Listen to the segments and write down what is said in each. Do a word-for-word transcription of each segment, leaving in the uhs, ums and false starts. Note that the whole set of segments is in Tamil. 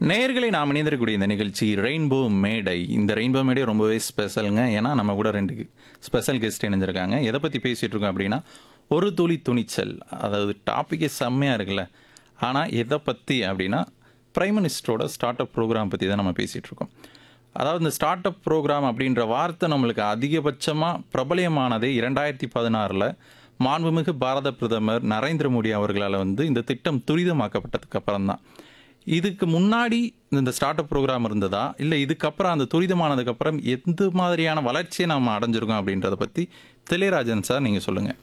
நேயர்களை நாம் இணைந்திருக்கக்கூடிய இந்த நிகழ்ச்சி ரெயின்போ மேடை. இந்த ரெயின்போ மேடை ரொம்பவே ஸ்பெஷலுங்க. ஏன்னா நம்ம கூட ரெண்டு ஸ்பெஷல் கெஸ்ட் இணைஞ்சிருக்காங்க. எதை பற்றி பேசிகிட்டு இருக்கோம் அப்படின்னா, ஒரு துளி துணிச்சல். அதாவது டாப்பிக்கே செம்மையாக இருக்குல்ல. ஆனால் எதை பற்றி அப்படின்னா, பிரைம் மினிஸ்டரோட ஸ்டார்ட் அப் ப்ரோக்ராம் பற்றி தான் நம்ம பேசிகிட்டு இருக்கோம். அதாவது இந்த ஸ்டார்ட் அப் ப்ரோக்ராம் அப்படின்ற வார்த்தை நம்மளுக்கு அதிகபட்சமாக பிரபலியமானதே இரண்டாயிரத்தி பதினாறில் மாண்புமிகு பாரத பிரதமர் நரேந்திர மோடி அவர்களால் வந்து இந்த திட்டம் துரிதமாக்கப்பட்டதுக்கு அப்புறம் தான். இதுக்கு முன்னாடி இந்த ஸ்டார்ட் அப் ப்ரோக்ராம் இருந்ததா, இல்லை இதுக்கப்புறம் அந்த துரிதமானதுக்கப்புறம் எந்த மாதிரியான வளர்ச்சியை நம்ம அடைஞ்சிருக்கோம் அப்படின்றத பற்றி திளையராஜன் சார் நீங்கள் சொல்லுங்கள்.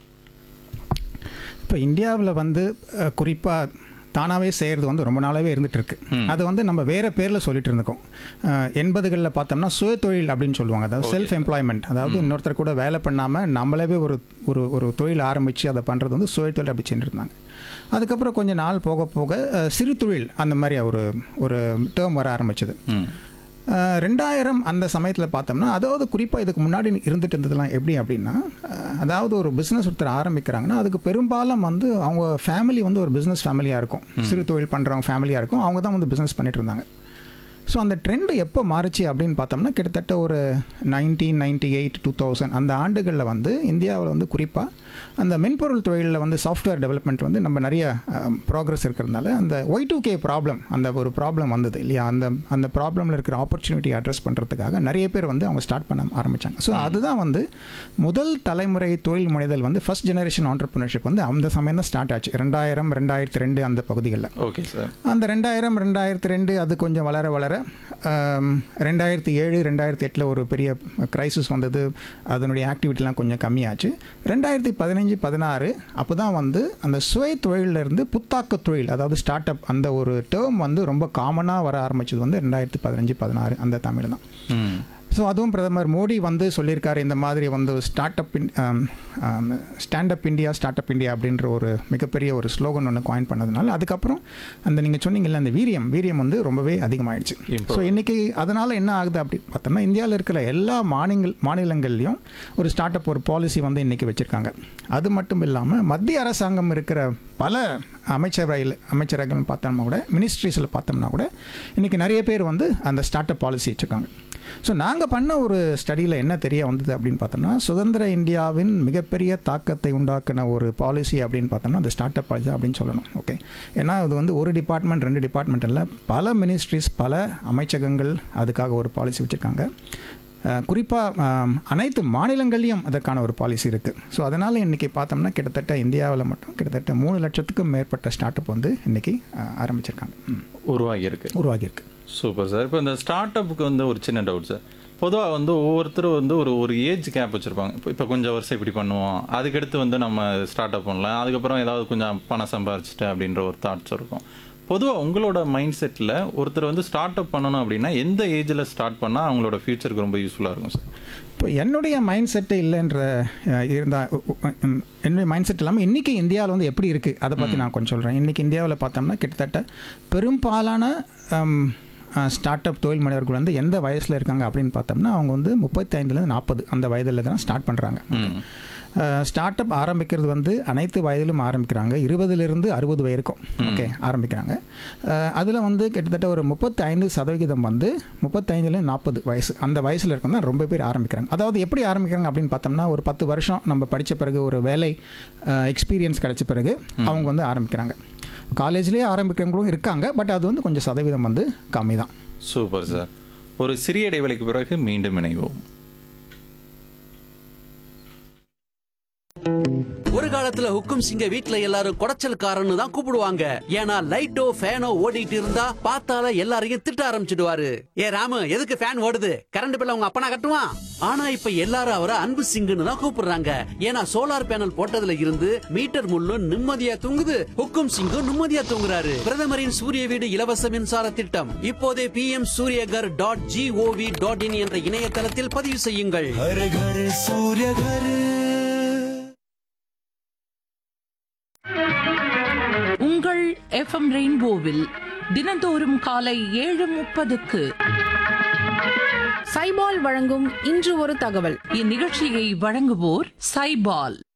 இப்போ இந்தியாவில் வந்து குறிப்பாக தானாகவே செய்கிறது வந்து ரொம்ப நாளாகவே இருந்துகிட்டு இருக்கு. அது வந்து நம்ம வேறு பேரில் சொல்லிட்டு இருந்துக்கோம். எண்பதுகளில் பார்த்தோம்னா சுய தொழில் அப்படின்னு சொல்லுவாங்க. அதாவது செல்ஃப் எம்ப்ளாய்மெண்ட். அதாவது இன்னொருத்தர் கூட வேலை பண்ணாமல் நம்மளவே ஒரு ஒரு ஒரு தொழில் ஆரம்பித்து அதை பண்ணுறது வந்து சுய தொழில் அப்படி செஞ்சுட்டு இருந்தாங்க. அதுக்கப்புறம் கொஞ்சம் நாள் போக போக சிறு தொழில் அந்த மாதிரி ஒரு ஒரு டேர்ம் வர ஆரம்பிச்சது. ரெண்டாயிரம் அந்த சமயத்தில் பார்த்தோம்னா, அதாவது குறிப்பாக இதுக்கு முன்னாடி இருந்துட்டு இருந்ததுலாம் எப்படி அப்படின்னா, அதாவது ஒரு பிஸ்னஸ் ஒருத்தர் ஆரம்பிக்கிறாங்கன்னா அதுக்கு பெரும்பாலும் வந்து அவங்க ஃபேமிலி வந்து ஒரு பிஸ்னஸ் ஃபேமிலியாக இருக்கும். சிறு தொழில் பண்ணுறவங்க ஃபேமிலியாக இருக்கும். அவங்க தான் வந்து பிஸ்னஸ் பண்ணிட்டு இருந்தாங்க. ஸோ அந்த ட்ரெண்டு எப்போ மாறுச்சு அப்படின்னு பார்த்தோம்னா, கிட்டத்தட்ட ஒரு nineteen ninety eight two thousand அந்த ஆண்டுகளில் வந்து இந்தியாவில் வந்து குறிப்பாக அந்த மென்பொருள் தொழிலில் வந்து சாஃப்ட்வேர் டெவலப்மெண்ட் வந்து நம்ம நிறைய ப்ராக்ரஸ் இருக்கிறதுனால அந்த ஒய் டூ கே ப்ராப்ளம் அந்த ஒரு ப்ராப்ளம் வந்தது இல்லையா. அந்த அந்த ப்ராப்ளமில் இருக்கிற ஆப்பர்ச்சுனிட்டி அட்ரஸ் பண்ணுறதுக்காக நிறைய பேர் வந்து அவங்க ஸ்டார்ட் பண்ண ஆரம்பித்தாங்க. ஸோ அதுதான் வந்து முதல் தலைமுறை தொழில் முனைதல் வந்து ஃபர்ஸ்ட் ஜெனரேஷன் ஆண்டர்பிரினர்ஷிப் வந்து அந்த சமயம் தான் ஸ்டார்ட் ஆச்சு. ரெண்டாயிரம் ரெண்டாயிரத்தி ரெண்டு அந்த பகுதிகளில். Okay sir. அந்த ரெண்டாயிரம் ரெண்டாயிரத்தி ரெண்டு அது கொஞ்சம் வளர வளர ரெண்டாயிரத்தி ஏழு ரெண்டாயிரத்தி எட்டில் ஒரு பெரிய கிரைசிஸ் வந்தது. அதனுடைய ஆக்டிவிட்டிலாம் கொஞ்சம் கம்மியாச்சு. ரெண்டாயிரத்தி பதினஞ்சு பதினாறு அப்போ தான் வந்து அந்த சுய தொழிலிருந்து புத்தாக்க தொழில், அதாவது ஸ்டார்ட் அப் அந்த ஒரு டேர்ம் வந்து ரொம்ப காமனாக வர ஆரம்பிச்சது வந்து ரெண்டாயிரத்தி பதினஞ்சு பதினாறு அந்த தமிழ் தான். ஸோ அதுவும் பிரதமர் மோடி வந்து சொல்லியிருக்காரு, இந்த மாதிரி வந்து start up stand up India start up India அப்படின்ற ஒரு மிகப்பெரிய ஒரு ஸ்லோகன் ஒன்று காயின் பண்ணதுனால அதுக்கப்புறம் அந்த நீங்கள் சொன்னீங்கல்ல அந்த வீரியம் வீரியம் வந்து ரொம்பவே அதிகமாகிடுச்சு. ஸோ இன்றைக்கி அதனால் என்ன ஆகுது அப்படி பார்த்தோம்னா, இந்தியாவில் இருக்கிற எல்லா மாநில மாநிலங்கள்லையும் ஒரு ஸ்டார்ட் அப் ஒரு பாலிசி வந்து இன்றைக்கி வச்சுருக்காங்க. அது மட்டும் இல்லாமல் மத்திய அரசாங்கம் இருக்கிற பல அமைச்சரவையில் அமைச்சரகங்கள் பார்த்தோம்னா கூட, மினிஸ்ட்ரிஸில் பார்த்தோம்னா கூட இன்றைக்கி நிறைய பேர் வந்து அந்த ஸ்டார்ட் அப் பாலிசி வச்சுருக்காங்க. ஸோ நாங்கள் பண்ண ஒரு ஸ்டடியில் என்ன தெரிய வந்தது அப்படின்னு பார்த்தோம்னா, சுதந்திர இந்தியாவின் மிகப்பெரிய தாக்கத்தை உண்டாக்கின ஒரு பாலிசி அப்படின்னு பார்த்தோம்னா அந்த ஸ்டார்ட் அப் பாலிசி அப்படின்னு சொல்லணும். ஓகே, ஏன்னா அது வந்து ஒரு டிபார்ட்மெண்ட் ரெண்டு டிபார்ட்மெண்ட் இல்லை, பல மினிஸ்ட்ரிஸ் பல அமைச்சகங்கள் அதுக்காக ஒரு பாலிசி வச்சுருக்காங்க. குறிப்பாக அனைத்து மாநிலங்கள்லேயும் அதற்கான ஒரு பாலிசி இருக்குது. ஸோ அதனால் இன்றைக்கி பார்த்தோம்னா கிட்டத்தட்ட இந்தியாவில் மட்டும் கிட்டத்தட்ட மூணு லட்சத்துக்கும் மேற்பட்ட ஸ்டார்ட் அப் வந்து இன்றைக்கி ஆரம்பிச்சிருக்காங்க, உருவாகியிருக்கு உருவாகியிருக்கு சூப்பர் சார். இப்போ இந்த ஸ்டார்ட் அப்புக்கு வந்து ஒரு சின்ன டவுட் சார். பொதுவாக வந்து ஒவ்வொருத்தரும் வந்து ஒரு ஒரு ஏஜ் கேப் வச்சுருப்பாங்க. இப்போ இப்போ கொஞ்சம் வருஷம் இப்படி பண்ணுவோம், அதுக்கடுத்து வந்து நம்ம ஸ்டார்ட் அப் பண்ணலாம், அதுக்கப்புறம் ஏதாவது கொஞ்சம் பணம் சம்பாரிச்சிட்டு அப்படின்ற ஒரு தாட்ஸ் இருக்கும். பொதுவாக உங்களோட மைண்ட் செட்டில் ஒருத்தர் வந்து ஸ்டார்ட் அப் பண்ணணும் அப்படின்னா எந்த ஏஜில் ஸ்டார்ட் பண்ணால் அவங்களோட ஃப்யூச்சருக்கு ரொம்ப யூஸ்ஃபுல்லாக இருக்கும் சார்? இப்போ என்னுடைய மைண்ட் செட்டு இல்லைன்ற இருந்தால் என்னுடைய மைண்ட் செட் இல்லாமல் இன்றைக்கி இந்தியாவில் வந்து எப்படி இருக்குது அதை பற்றி நான் கொஞ்சம் சொல்கிறேன். இன்றைக்கி இந்தியாவில் பார்த்தோம்னா கிட்டத்தட்ட பெரும்பாலான ஸ்டார்ட் அப் தொழில் முனைவர்கள் வந்து எந்த வயசில் இருக்காங்க அப்படின்னு பார்த்தோம்னா, அவங்க வந்து முப்பத்தைந்துலேருந்து நாற்பது அந்த வயதில் தான் ஸ்டார்ட் பண்ணுறாங்க. ஸ்டார்ட் அப் ஆரம்பிக்கிறது வந்து அனைத்து வயதிலும் ஆரம்பிக்கிறாங்க. இருபதுலேருந்து அறுபது வயதுக்கும் ஓகே ஆரம்பிக்கிறாங்க. அதில் வந்து கிட்டத்தட்ட ஒரு முப்பத்தி ஐந்து சதவிகிதம் வந்து முப்பத்தைந்துலேருந்து நாற்பது வயசு அந்த வயசில் இருக்கும் தான் ரொம்ப பேர் ஆரம்பிக்கிறாங்க. அதாவது எப்படி ஆரம்பிக்கிறாங்க அப்படின்னு பார்த்தோம்னா, ஒரு பத்து வருஷம் நம்ம படித்த பிறகு ஒரு வேலை எக்ஸ்பீரியன்ஸ் கிடைச்ச பிறகு அவங்க வந்து ஆரம்பிக்கிறாங்க. காலேஜ்லேயே ஆரம்பிக்கிறவங்களும் இருக்காங்க, பட் அது வந்து கொஞ்சம் சதவீதம் வந்து கம்மி தான். Super sir. ஒரு சிறிய இடைவெளிக்கு பிறகு மீண்டும் இணைவோம். ஒரு காலத்துல ஹுக்கும் சிங்க வீட்ல எல்லாரும் குடைச்சல்காரன்னு தான் கூப்பிடுவாங்க. ஏன்னா லைட்டோ ஃபேனோ ஓடிட்டு இருந்தா பார்த்தால எல்லாரையும் திட்ட ஆரம்பிச்சிடுவாரு. ஏ ராமு, எதுக்கு ஃபேன் ஓடுது? கரண்ட் பில்ல உங்க அப்பனா கட்டுவான். ஆனா இப்ப எல்லாரும் அவரை அன்பு சிங்குன்னு தான் கூப்பிடுறாங்க. ஏன்னா சோலார் பேனல் போட்டதுல இருந்து மீட்டர் முள்ளும் நிம்மதியா தூங்குது, ஹுக்கும் சிங்கும் நிம்மதியா தூங்குறாரு. பிரதமரின் சூரிய வீடு இலவச மின்சார திட்டம் இப்போதே B M Surya Ghar dot gov dot in என்ற இணையதளத்தில் பதிவு செய்யுங்கள். உங்கள் எஃப்எம் ரெயின்போவில் தினந்தோறும் காலை ஏழு முப்பதுக்கு சைபால் வழங்கும் இன்று ஒரு தகவல். இந்நிகழ்ச்சியை வழங்குவோர் சைபால்.